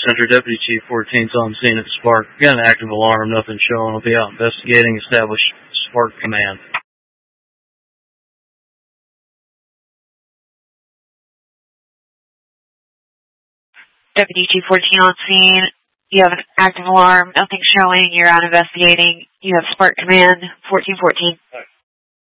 Center, Deputy Chief 14's on scene at Spark. Got an active alarm, nothing showing. I'll be out investigating. Establish Spark command. Deputy Chief 14 on scene. You have an active alarm, nothing showing. You're out investigating. You have Spark command, 1414.